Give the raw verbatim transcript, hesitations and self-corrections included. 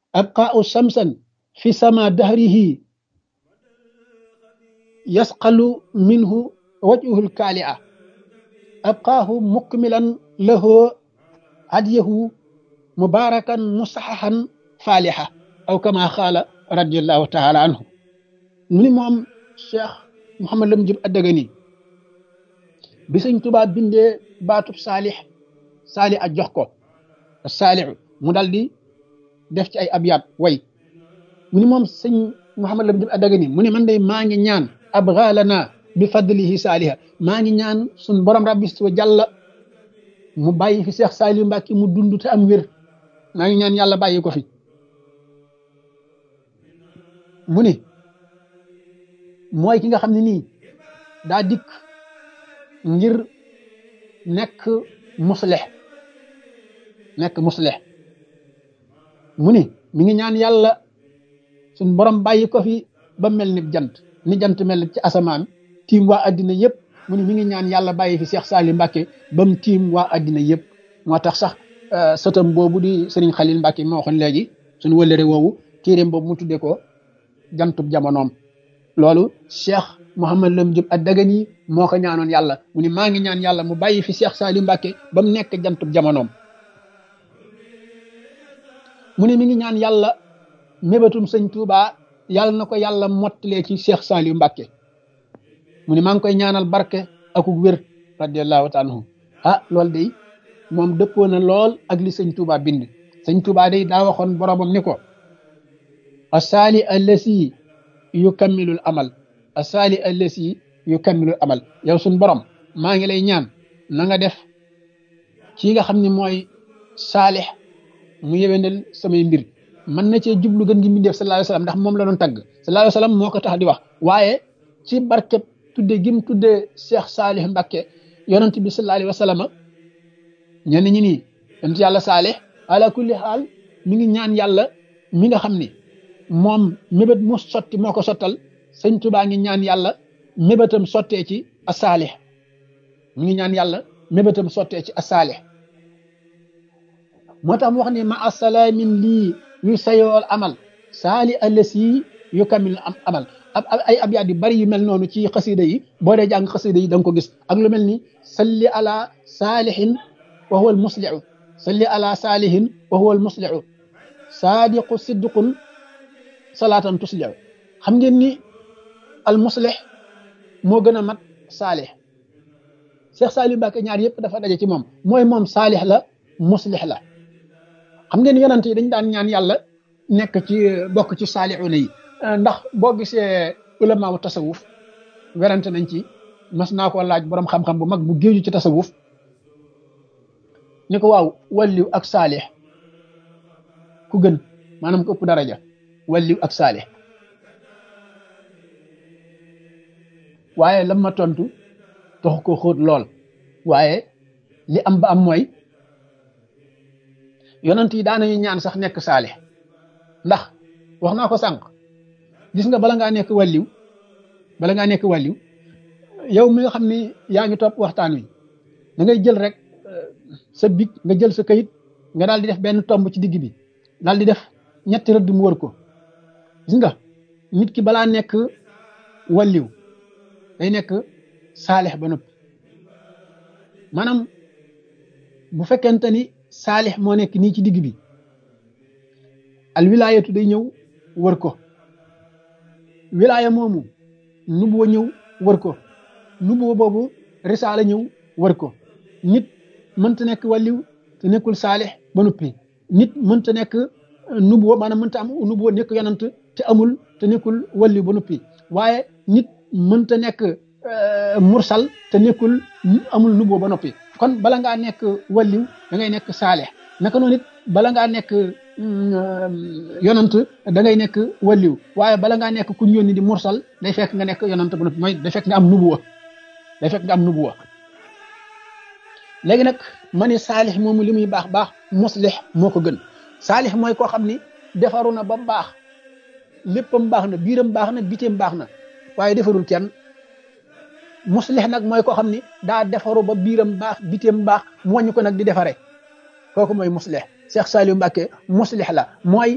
abqaau samsan fi sama dahrihi yasqalu minhu wajhuhu lkaalia abqaahu mukmilan lahu hadiyahu mubarakan musaxaxan faalixa aw kama xaala radiallahu taala anhu mu ni moom Cheikh Mouhamad Lam Diop Adagani bi sëñ Tuubaa bindee baatub saalix saalix a jox ko saalixu mu dal di def ci ay abyaat way mu ni moom sëñ Mouhamad Lam Diop Adagani mu ni man day maa ngi ñaan abgaalana bi fadlihi saaliha maa ngi ñaan suñ borom rabbi wa jàlla mu bàyyi fi Cheikh Saliou Mbacke mu dund te am wér maa ngi ñaan yàlla bàyyi ko fi mu ni mooy ki nga xam ne nii daa dikk ngir nekk muslih nekk muslih mu ni mi ngi ñaan yàlla suñ borom bàyyi ko fi ba mel ni jant ni jant mel ci asamaan tiim waa addina yëpp mu ni mi ngi ñaan yàlla bàyyi fi Cheikh Saliou Mbacke ba mu tiim waa addina yëpp moo tax sax sëtam boobu di Serigne Khalil Mbacke moo waxoon léegi suñu wëllëre woowu téeréem boobu mu tuddee ko jantub jamonoom loolu Cheikh Mouhamad Lam Diop Adagani moo ko ñaanoon yàlla mu ni maa ngi ñaan yàlla mu bàyyi fi Cheikh Saliou Mbacke ba mu nekk jantub jamonoom mu ne mi ngi ñaan yàlla mébatum sëñ Touba yàlla na ko yàlla mottalee ci Cheikh Saliou Mbacke mu ne maa ngi koy ñaanal barke akuk wér radiallahu taala anhu ah loolu day moom dëppoo na lool ak li sëñ Touba bind sëñ Touba day daa waxoon boromam ni ko asaali allasi yukammilul amal asaali allasi yukammilul amal yow suñ borom maa ngi lay ñaan na nga def ci nga xam ne mooy saalix mu yéwénal samay mbir mën na cee jublu gën gi mbindeef sallallahu alayhi wa sallam ndax moom la doon tagg sallallahu alayhi wa sallam moo ko tax di wax waaye ci barkeb tudde gim tudde Cheikh Saalih Mbacke yonent bi sallallahu alayhi wa sallam ñenn ñi nii yonent yàlla Saalih ala kulli xaal mi ngi ñaan yàlla mi nga xam ni moom mébét mu sotti moo ko sottal sëñ Tuubaa ngi ñaan yàlla mébétam sottee ci asaalih mi ngi ñaan yàlla mébétam sottee ci asaalih moo tax mu wax ne ma asalaamin lii yu sayool amal saali allasi yu kamil am amal ab ay abyaat yu bari yu mel noonu ci xasida yi boo dee jàng xasida yi da nga ko gis ak lu mel ni salli ala saalihin wa huwa al muslihu salli ala saalihin wa huwa al muslihu saadiqu siddiqun salaatan tuslihu xam ngeen ni al muslih moo gën a mat saalih Cheikh Saliou Mbacke ñaar yëpp dafa daje ci moom mooy moom saalih la muslih la xam ngeen yonent yi dañ daan ñaan yàlla nekk ci bokk ci saalixuuna yi ndax boo gisee ulamaawu tasawuf werante nañ ci mas naa ko laaj borom xam-xam bu mag bu géeju ci tasawuf ni ko waaw walliw ak saalix ku gën maanaam ko ëpp daraja walliw ak saalix waaye lam ma tontu taxu ko xóot lool waaye li am ba am mooy yonent yi daanañu ñaan sax nekk saalix ndax wax naa ko sànq gis nga bala ngaa nekk wàlliw bala ngaa nekk wàlliw yow mi nga xam ni yaa ngi topp waxtaan wi da ngay jël rek sa big nga jël sa kayit nga daal di def benn tomb ci digg bi daal di def ñetti rëdd mu wër ko gis nga nit ki balaa nekk wàlliw day nekk saalix ba noppi maanaam bu fekkente ni saalix moo nekk nii ci digg bi al wilaayatu day ñëw wër ko wilaaya moomu nubuwa ñëw wër ko nubuwa boobu risaala ñëw wër ko nit mënta nekk wàlliw te nekkul saalix ba noppi nit mënta nekk nubuwa maanaam mënta am nubuwa nekk yonant te amul te nekkul wàlliw ba noppi waaye nit mënta nekk mursal te nekkul amul nubuwa ba noppi kon bala ngaa nekk wàlliw da ngay nekk saalix naka noonu it bala ngaa nekk yonant da ngay nekk wàlliw waaye bala ngaa nekk ku ñu yónni di mursal day fekk nga nekk yonant ba noppi mooy day fekk nga am nubuwa day fekk nga am nubuwa léegi nag ma ne saalix moomu li muy baax baax muslix moo ko gën saalix mooy koo xam ni defaru na ba baax léppam baax na biiram baax na biteem baax na waaye defarul kenn muslix nag mooy koo xam ni daa defaru ba biiram baax biteem baax mu wàññi ko nag di defare kooku mooy muslix Cheikh Saliou Mbacke muslix la mooy